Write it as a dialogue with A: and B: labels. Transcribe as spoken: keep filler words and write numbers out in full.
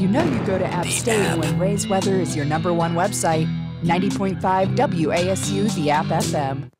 A: You know you go to App State when Ray's Weather is your number one website. ninety point five W A S U, the App F M.